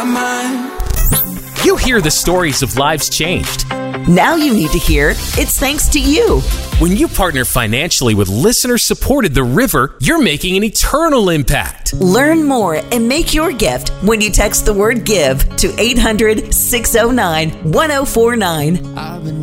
my mind. You hear the stories of lives changed. Now you need to hear it's thanks to you. When you partner financially with listener-supported The River, you're making an eternal impact. Learn more and make your gift when you text the word GIVE to 800-609-1049.